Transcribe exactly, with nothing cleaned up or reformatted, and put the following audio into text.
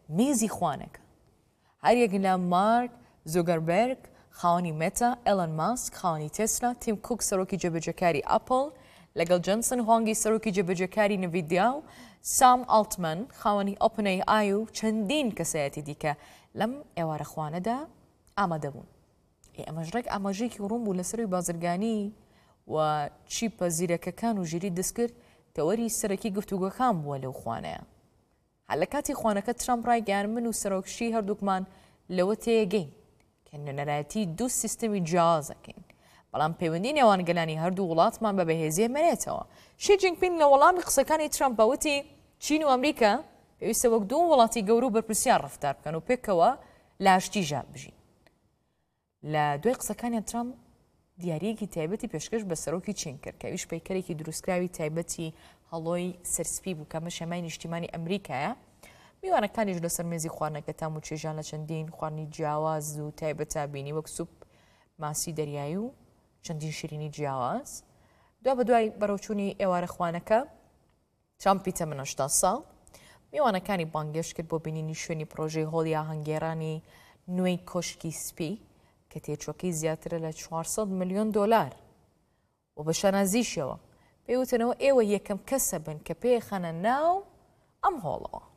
مێزی خوانەکە. هەر یەک لە مارک زوگەربەرگ خاوەنی مێتا، ئێلەن ماسک خاوەنی تێسلا، تیم کوک سەرۆکی جێبەجێکاری ئەپڵ لەگەڵ جەنسن هۆنگی سەرۆکی جێبەجێکاری نڤیدیا و سام ئاڵتمەن خاوەنی ئۆپن ئەی ئای و چەندین کەسایەتی دیکە لەم ئێوارە خوانەدا ئامادەبوون. ئەمەش ڕێک ئاماژەیەکی ڕوون بوو لەسەروی بازرگانی و چیپە زیرەکەکان و ژیری دەستکرد تەوەری سەرەکی گفتوگۆکان بووە لەو خوانەیە. هەر لە کاتی خوانەکە ترامپ ڕایگەیاند من و سەرۆکشی هەردووکمان لەوە تێگەین کە نوێنەرایەتی دوو سیستەمی جیاوازەکەین، بەڵام پەیوەندی نێوانگەلانی هەردوو وڵاتمان بە بەهێزیە مەرێتەوە. شی جینپین لە وەڵامی قسەکانی ترامپ وتی چین و ئەمریکا پێویستە وەک دوو وڵاتی گەورە و بەرپرسیار ڕەفتار بکەن و پێکەوە لە ئاشتی ژاب بژین. لە دوای قسەکانیان ترامپ دیارەیەکی تایبەتی پێشکەش بە سەرۆکی چین کرد کە ئەویش پەیکەرێکی دروستکراوی تایبەتی هەڵۆی سەرسپی بوو کە مەشەمای نیشتیمانی ئەمریکایە. میوانەکانیش لەسەر مێزی خواردنەکە تام و چێژان لە چەندین خواردنی جیاواز و تایبەتە بینی وەک سوپ ماسی دەریایی و چەندین شیرینی جیاواز. دوا بە دوای بەڕەوچوونی ئێوارە خوانەکە ترامپی تەمەن هەشتا ساڵ میوانەکانی بانگێش کرد بۆ بینینی شوێنی پرۆژەی هۆڵی ئاهەنگێڕانی نوێی کۆشکی سپی کە تێچۆکەی زیاترە لە چوارسەد ملیۆن دۆلار و بە شانازیشەوە پێوتنەوە ئێوە یەکەم کەسە بن کە پێخەنە ناو ئەم هۆڵەوە.